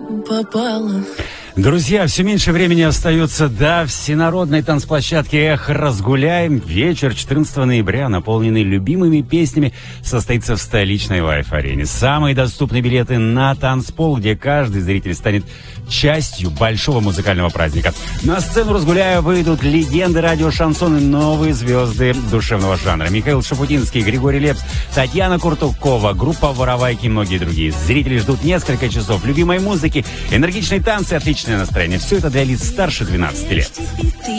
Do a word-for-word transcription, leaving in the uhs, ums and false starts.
попала. Друзья, все меньше времени остается до всенародной танцплощадки «Эх, разгуляем». Вечер четырнадцатого ноября, наполненный любимыми песнями, состоится в столичной лайф-арене. Самые доступные билеты на танцпол, где каждый зритель станет частью большого музыкального праздника. На сцену «Разгуляя» выйдут легенды радио «Шансон» и новые звезды душевного жанра. Михаил Шафутинский, Григорий Лепс, Татьяна Куртукова, группа «Воровайки» и многие другие. Зрители ждут несколько часов любимой музыки, энергичные танцы, отличное настроение. Все это для лиц старше двенадцати лет.